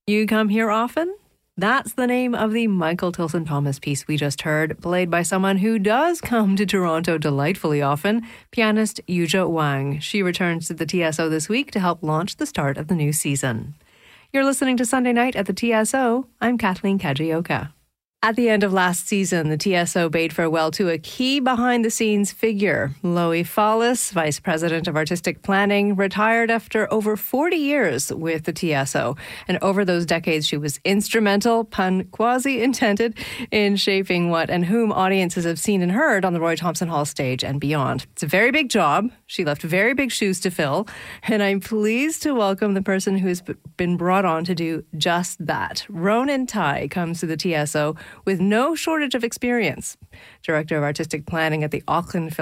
You come here often? That's the name of the Michael Tilson Thomas piece we just heard, played by someone who does come to Toronto delightfully often, pianist Yuja Wang. She returns to the TSO this week to help launch the start of the new season. You're listening to Sunday Night at the TSO. I'm Kathleen Kajioka. At the end of last season, the TSO bade farewell to a key behind-the-scenes figure. Loie Fallis, Vice President of Artistic Planning, retired after over 40 years with the TSO. And over those decades, she was instrumental, pun quasi-intended, in shaping what and whom audiences have seen and heard on the Roy Thomson Hall stage and beyond. It's a very big job. She left very big shoes to fill. And I'm pleased to welcome the person who's been brought on to do just that. Ronan Tai comes to the TSO with no shortage of experience. Director of Artistic Planning at the Auckland